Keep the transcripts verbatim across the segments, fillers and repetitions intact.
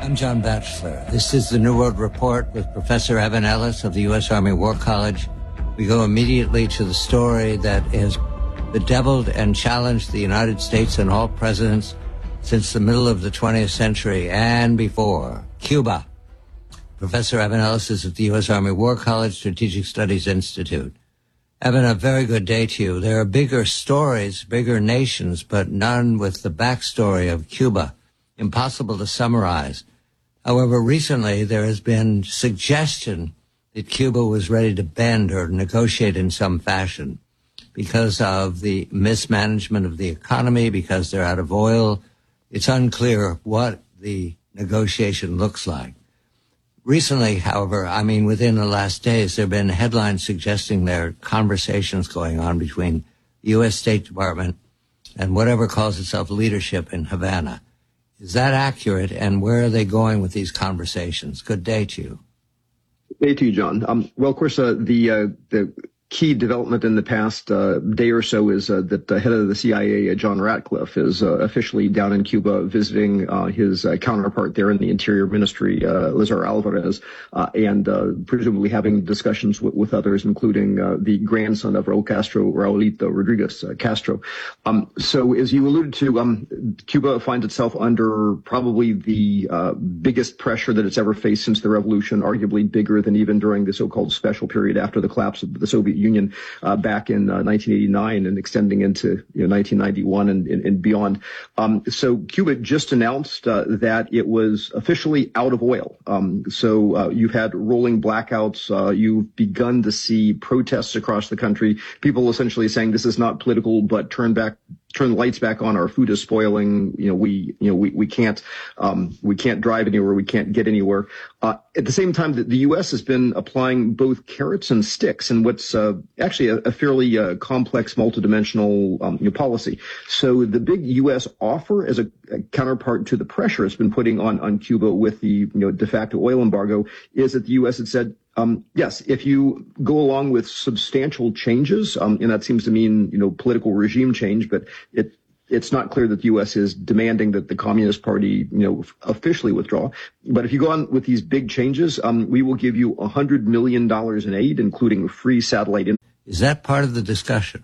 I'm John Batchelor. This is the New World Report with Professor Evan Ellis of the U S Army War College. We go immediately to the story that has bedeviled and challenged the United States and all presidents since the middle of the twentieth century and before. Cuba. Professor Evan Ellis is at the U S Army War College Strategic Studies Institute. Evan, a very good day to you. There are bigger stories, bigger nations, but none with the backstory of Cuba. Impossible to summarize. However, recently there has been suggestion that Cuba was ready to bend or negotiate in some fashion because of the mismanagement of the economy, because they're out of oil. It's unclear what the negotiation looks like. Recently, however, I mean within the last days, there have been headlines suggesting there are conversations going on between the U S State Department and whatever calls itself leadership in Havana. Is that accurate, and where are they going with these conversations? Good day to you. Good day to you, John. Um, well, of course, uh, the uh, the key development in the past uh, day or so is uh, that the head of the C I A, uh, John Ratcliffe, is uh, officially down in Cuba visiting uh, his uh, counterpart there in the Interior Ministry, uh, Lazar Alvarez, uh, and uh, presumably having discussions with, with others, including uh, the grandson of Raul Castro, Raulito Rodriguez uh, Castro. Um, so, as you alluded to, um, Cuba finds itself under probably the uh, biggest pressure that it's ever faced since the revolution, arguably bigger than even during the so-called special period after the collapse of the Soviet Union uh, back in uh, nineteen eighty-nine and extending into you know, nineteen ninety-one and, and, and beyond. Um, so Cuba just announced uh, that it was officially out of oil. Um, so uh, you've had rolling blackouts. Uh, you've begun to see protests across the country. People essentially saying this is not political, but turn back. Turn the lights back on. Our food is spoiling. You know, we, you know, we, we can't, um, we can't drive anywhere. We can't get anywhere. Uh, at the same time, the, the U S has been applying both carrots and sticks in what's uh, actually a, a fairly uh, complex, multidimensional um, you know, policy. So the big U S offer as a, a counterpart to the pressure it's been putting on on Cuba with the you know de facto oil embargo is that the U S had said. Um, yes, if you go along with substantial changes, um, and that seems to mean, you know, political regime change, but it, it's not clear that the U S is demanding that the Communist Party, you know, officially withdraw. But if you go on with these big changes, um, we will give you one hundred million dollars in aid, including free satellite. Is that part of the discussion?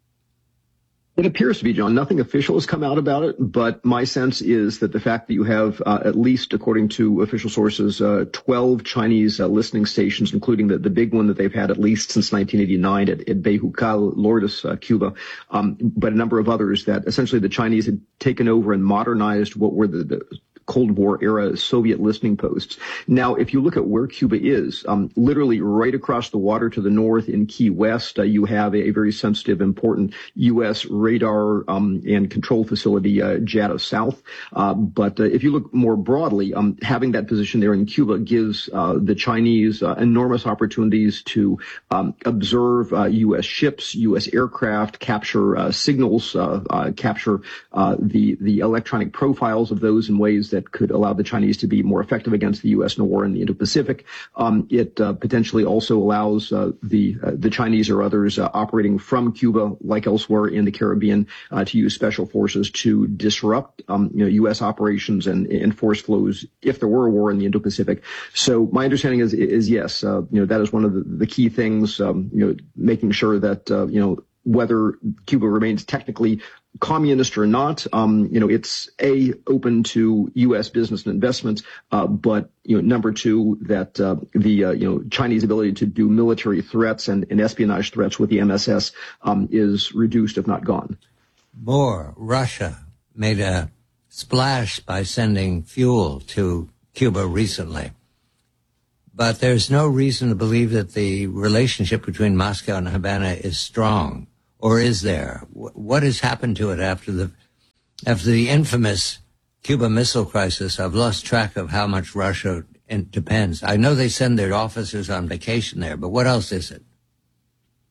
It appears to be, John. Nothing official has come out about it, but my sense is that the fact that you have, uh, at least according to official sources, uh, twelve Chinese uh, listening stations, including the, the big one that they've had at least since nineteen eighty-nine at, at Bejucal, Lourdes, uh, Cuba, um, but a number of others that essentially the Chinese had taken over and modernized what were the, the Cold War era Soviet listening posts. Now, if you look at where Cuba is, um, literally right across the water to the north in Key West, uh, you have a, a very sensitive, important U S radar um, and control facility, uh, J A D A South. Uh, but uh, if you look more broadly, um, having that position there in Cuba gives uh, the Chinese uh, enormous opportunities to um, observe uh, U S ships, U S aircraft, capture uh, signals, uh, uh, capture uh, the the electronic profiles of those in ways that that could allow the Chinese to be more effective against the U S in a war in the Indo-Pacific. Um, it uh, potentially also allows uh, the uh, the Chinese or others uh, operating from Cuba, like elsewhere in the Caribbean, uh, to use special forces to disrupt um, you know, U S operations and, and force flows if there were a war in the Indo-Pacific. So my understanding is, is yes, uh, you know, that is one of the, the key things, um, you know, making sure that, uh, you know, whether Cuba remains technically communist or not, um, you know, it's a open to U S business and investments, uh, but you know, number two, that uh, the uh, you know Chinese ability to do military threats and, and espionage threats with the M S S um, is reduced, if not gone. More, Russia made a splash by sending fuel to Cuba recently. But there's no reason to believe that the relationship between Moscow and Havana is strong. Or is there? What has happened to it after the after the infamous Cuba Missile Crisis? I've lost track of how much Russia depends. I know they send their officers on vacation there, but what else is it?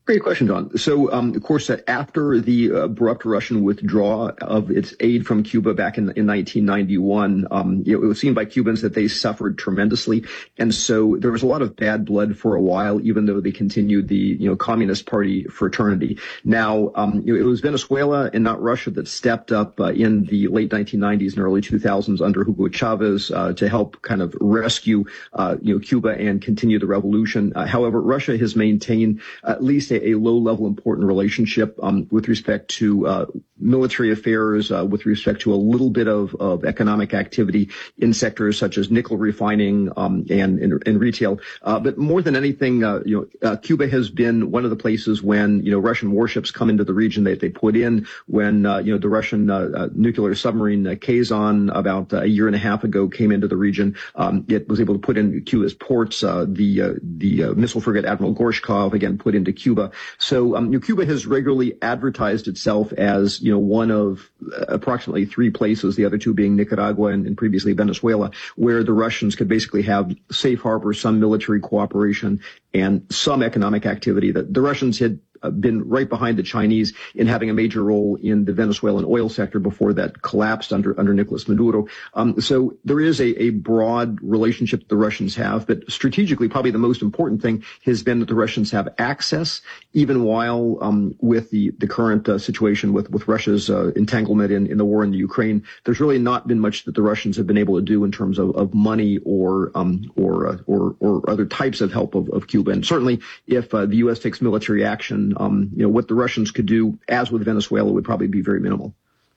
Great question, John. So, um, of course, uh, after the abrupt Russian withdrawal of its aid from Cuba back in, in nineteen ninety-one, um, you know, it was seen by Cubans that they suffered tremendously. And so there was a lot of bad blood for a while, even though they continued the, you know, Communist Party fraternity. Now, um, you know, it was Venezuela and not Russia that stepped up uh, in the late nineteen nineties and early two thousands under Hugo Chavez uh, to help kind of rescue, uh, you know, Cuba and continue the revolution. Uh, however, Russia has maintained at least a, a low-level important relationship um, with respect to uh, military affairs, uh, with respect to a little bit of, of economic activity in sectors such as nickel refining um, and, and, and retail. Uh, but more than anything, uh, you know, uh, Cuba has been one of the places when, you know, Russian warships come into the region that they put in. When, uh, you know, the Russian uh, uh, nuclear submarine uh, Kazan about uh, a year and a half ago came into the region, um, it was able to put in Cuba's ports. Uh, the uh, the uh, missile frigate Admiral Gorshkov, again, put into Cuba. So um, you know, Cuba has regularly advertised itself as, you know, one of uh, approximately three places, the other two being Nicaragua and, and previously Venezuela, where the Russians could basically have safe harbor, some military cooperation, and some economic activity. That the Russians had been right behind the Chinese in having a major role in the Venezuelan oil sector before that collapsed under under Nicolas Maduro. Um, so there is a, a broad relationship that the Russians have, but strategically, probably the most important thing has been that the Russians have access, even while um, with the the current uh, situation with with Russia's uh, entanglement in, in the war in the Ukraine. There's really not been much that the Russians have been able to do in terms of, of money or um, or, uh, or or other types of help of, of Cuba. And certainly, if uh, the U S takes military action, Um, you know, what the Russians could do, as with Venezuela, would probably be very minimal.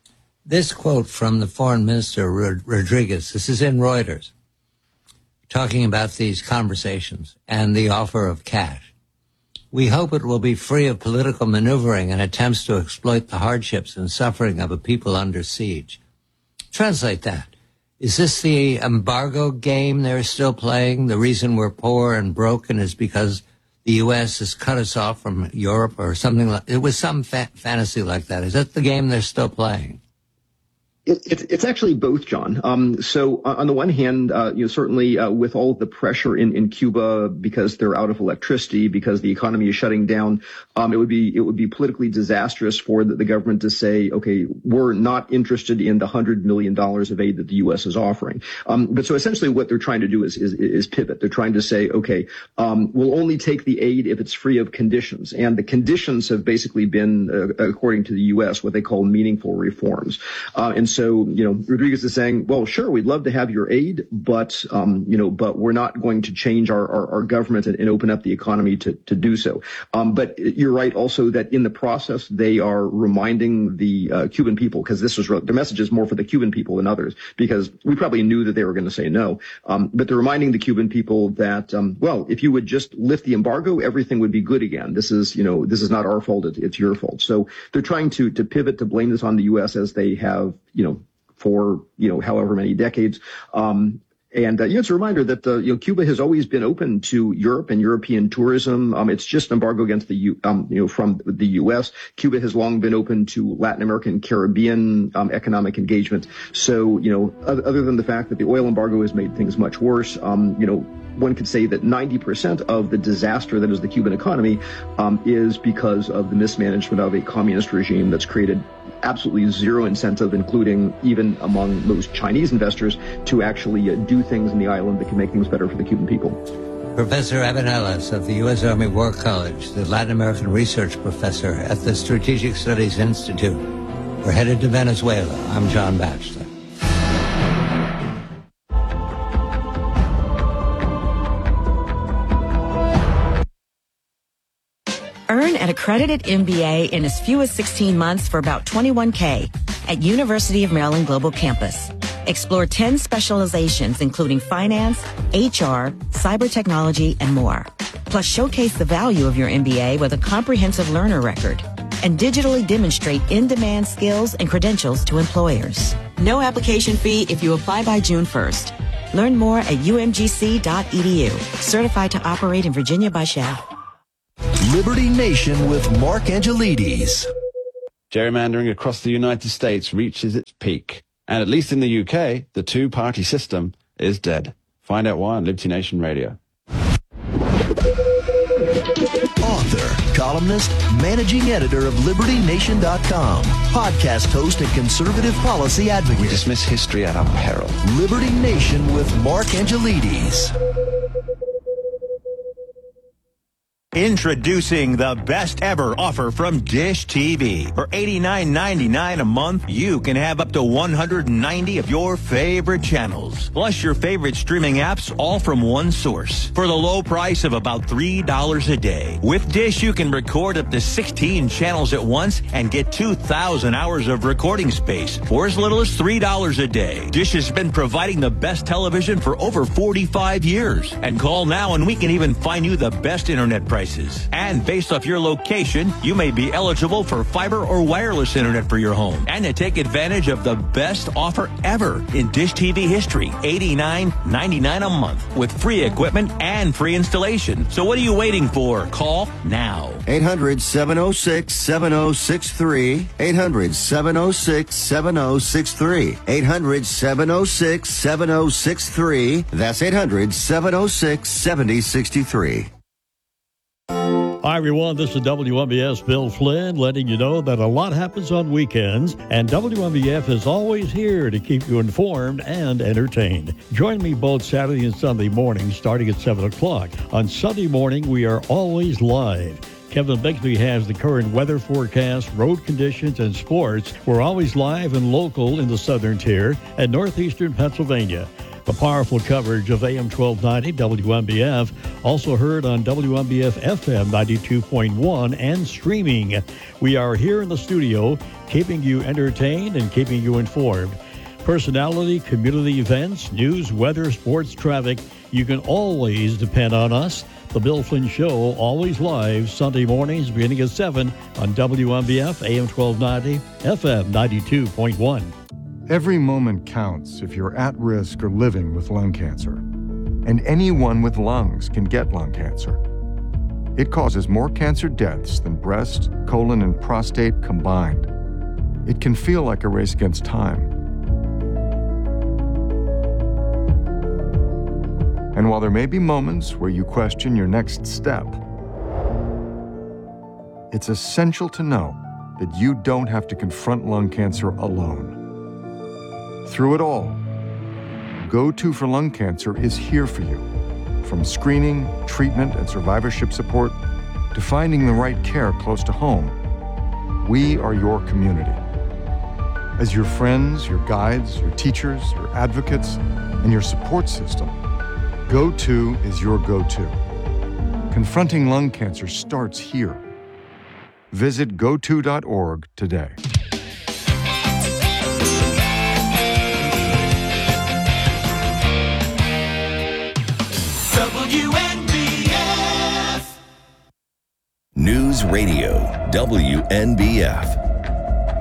This quote from the foreign minister, Rod- Rodriguez, this is in Reuters, talking about these conversations and the offer of cash. We hope it will be free of political maneuvering and attempts to exploit the hardships and suffering of a people under siege. Translate that. Is this the embargo game they're still playing? The reason we're poor and broken is because the U S has cut us off from Europe or something like, it was some fa- fantasy like that. Is that the game they're still playing? It, it, it's actually both, John. Um, so on the one hand, uh, you know, certainly uh, with all of the pressure in, in Cuba because they're out of electricity, because the economy is shutting down, um, it would be it would be politically disastrous for the, the government to say, okay, we're not interested in the hundred million dollars of aid that the U S is offering. Um, but so essentially, what they're trying to do is is, is pivot. They're trying to say, okay, um, we'll only take the aid if it's free of conditions, and the conditions have basically been, uh, according to the U S, what they call meaningful reforms, uh, and so. So, you know, Rodriguez is saying, well, sure, we'd love to have your aid, but, um, you know, but we're not going to change our, our, our government and, and open up the economy to, to do so. Um, but you're right also that in the process, they are reminding the uh, Cuban people, because this was the message is more for the Cuban people than others, because we probably knew that they were going to say no. Um, but they're reminding the Cuban people that, um, well, if you would just lift the embargo, everything would be good again. This is, you know, this is not our fault. It, it's your fault. So they're trying to, to pivot to blame this on the U S as they have, you know, for, you know, however many decades. Um, and, uh, you know, it's a reminder that, uh, you know, Cuba has always been open to Europe and European tourism. Um, it's just an embargo against the, U, um, you know, from the U S. Cuba has long been open to Latin American, Caribbean, um, economic engagement. So, you know, other, other than the fact that the oil embargo has made things much worse, um, you know, one could say that ninety percent of the disaster that is the Cuban economy um, is because of the mismanagement of a communist regime that's created absolutely zero incentive, including even among most Chinese investors, to actually uh, do things in the island that can make things better for the Cuban people. Professor Evan Ellis of the U S Army War College, the Latin American research professor at the Strategic Studies Institute. We're headed to Venezuela. I'm John Batchelor. Earn an accredited M B A in as few as sixteen months for about twenty-one K at University of Maryland Global Campus. Explore ten specializations including finance, H R, cyber technology, and more. Plus showcase the value of your M B A with a comprehensive learner record and digitally demonstrate in-demand skills and credentials to employers. No application fee if you apply by June first. Learn more at U M G C dot E D U. Certified to operate in Virginia by S H A B. Liberty Nation with Mark Angelides. Gerrymandering across the United States reaches its peak. And at least in the U K, the two-party system is dead. Find out why on Liberty Nation Radio. Author, columnist, managing editor of Liberty Nation dot com, podcast host and conservative policy advocate. We dismiss history at our peril. Liberty Nation with Mark Angelides. Introducing the best ever offer from Dish T V. For eighty-nine ninety-nine a month, you can have up to one hundred ninety of your favorite channels, plus your favorite streaming apps, all from one source, for the low price of about three dollars a day. With Dish, you can record up to sixteen channels at once and get two thousand hours of recording space for as little as three dollars a day. Dish has been providing the best television for over forty-five years. And call now and we can even find you the best internet prices. And based off your location, you may be eligible for fiber or wireless internet for your home. And to take advantage of the best offer ever in Dish T V history, eighty-nine ninety-nine a month with free equipment and free installation. So what are you waiting for? Call now. eight hundred, seven oh six, seven oh six three. eight hundred, seven oh six, seven oh six three. eight hundred, seven oh six, seven oh six three. That's eight hundred, seven oh six, seven oh six three. Hi, everyone. This is W M B S Bill Flynn letting you know that a lot happens on weekends, and W M B F is always here to keep you informed and entertained. Join me both Saturday and Sunday mornings starting at seven o'clock. On Sunday morning, we are always live. Kevin Bixby has the current weather forecast, road conditions, and sports. We're always live and local in the southern tier and northeastern Pennsylvania. The powerful coverage of A M twelve ninety W M B F, also heard on W M B F F M ninety-two point one and streaming. We are here in the studio, keeping you entertained and keeping you informed. Personality, community events, news, weather, sports, traffic. You can always depend on us. The Bill Flynn Show, always live, Sunday mornings beginning at seven on W M B F, A M twelve ninety, F M ninety-two point one. Every moment counts if you're at risk or living with lung cancer. And anyone with lungs can get lung cancer. It causes more cancer deaths than breast, colon, and prostate combined. It can feel like a race against time. And while there may be moments where you question your next step, it's essential to know that you don't have to confront lung cancer alone. Through it all, Go To for Lung Cancer is here for you. From screening, treatment, and survivorship support to finding the right care close to home, we are your community. As your friends, your guides, your teachers, your advocates, and your support system, Go To is your go-to. Confronting lung cancer starts here. Visit go to dot org today. W M B F News Radio, W N B F.